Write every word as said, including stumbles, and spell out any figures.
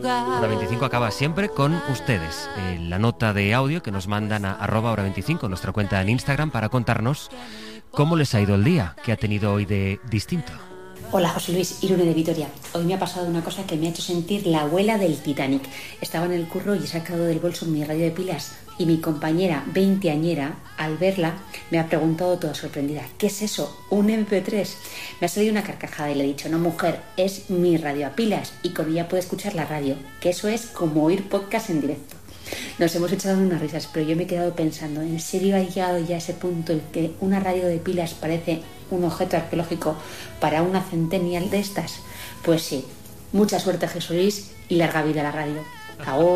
Hora veinticinco acaba siempre con ustedes. Eh, la nota de audio que nos mandan a arroba hora veinticinco, nuestra cuenta en Instagram, para contarnos cómo les ha ido el día, qué ha tenido hoy de distinto. Hola, José Luis, Irune de Vitoria. Hoy me ha pasado una cosa que me ha hecho sentir la abuela del Titanic. Estaba en el curro y he sacado del bolso mi radio de pilas y mi compañera veinteañera, al verla, me ha preguntado toda sorprendida: ¿qué es eso? ¿Un eme pe tres? Me ha salido una carcajada y le he dicho: no, mujer, es mi radio a pilas y con ella puede escuchar la radio, que eso es como oír podcast en directo. Nos hemos echado unas risas, pero yo me he quedado pensando, ¿en serio ha llegado ya a ese punto en que una radio de pilas parece un objeto arqueológico para una centennial de estas? Pues sí, mucha suerte, Jesús Luis, y larga vida a la radio. ¡Agur!